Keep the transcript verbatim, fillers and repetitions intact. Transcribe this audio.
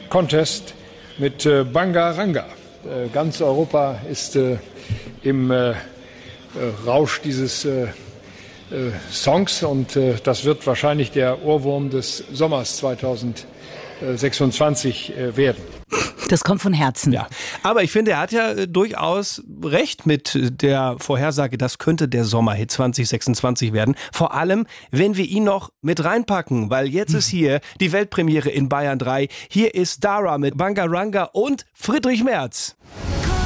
Contest mit äh, Bangaranga. Äh, ganz Europa ist äh, im äh, Rausch dieses äh, äh, Songs und äh, das wird wahrscheinlich der Ohrwurm des Sommers zweitausendsechsundzwanzig äh, werden. Das kommt von Herzen. Ja, aber ich finde, er hat ja äh, durchaus recht mit der Vorhersage, das könnte der Sommerhit zwanzig sechsundzwanzig werden. Vor allem, wenn wir ihn noch mit reinpacken, weil jetzt ist hier die Weltpremiere in Bayern drei. Hier ist Dara mit Bangaranga und Friedrich Merz.